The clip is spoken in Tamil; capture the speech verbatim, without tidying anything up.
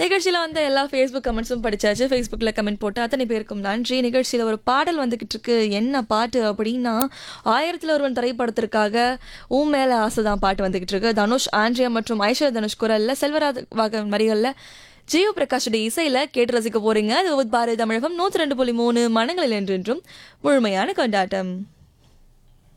நிகழ்ச்சியில் வந்த எல்லா ஃபேஸ்புக் கமெண்ட்ஸும் படிச்சாச்சு. ஃபேஸ்புக்கில் கமெண்ட் போட்டு அத்தனை பேருக்கும் நன்றி. நிகழ்ச்சியில் ஒரு பாடல் வந்துக்கிட்டு இருக்கு. என்ன பாட்டு அப்படின்னா, ஆயிரத்தில் ஒருவன் திரைப்படத்திற்காக ஊ மேலே ஆசை தான் பாட்டு வந்துக்கிட்டு இருக்கு. தனுஷ், ஆண்ட்ரியா மற்றும் ஐஸ்வர்யா தனுஷ் குரலில், செல்வராகவன் வரிகளில், ஜியோ பிரகாஷுடைய இசையில் கேட்டு ரசிக்க போறீங்க. அது பாரதி தமிழகம் நூற்றி ரெண்டு புள்ளி மூணு மனங்களில் என்றென்றும் முழுமையான கொண்டாட்டம்.